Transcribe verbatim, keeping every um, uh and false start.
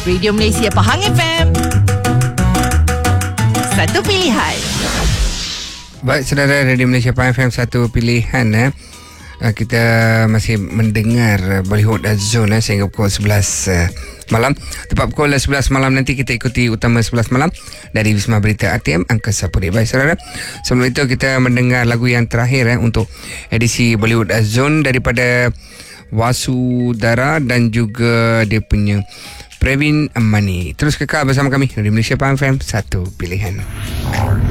Radio Malaysia Pahang F M. Satu pilihan. Baik, saudara, Radio Malaysia Pahang F M, satu pilihan. Eh. Kita masih mendengar Bollywood Zone eh, sehingga pukul sebelas uh, malam. Tepat pukul sebelas malam nanti kita ikuti Utama sebelas malam dari Wisma Berita A T M Angkasa Puri. Baik, saudara, sebelum itu kita mendengar lagu yang terakhir eh, untuk edisi Bollywood Zone daripada Wasudara dan juga dia punya Pravin Amani. Terus kekal bersama kami di Malaysia Pahang F M, satu pilihan.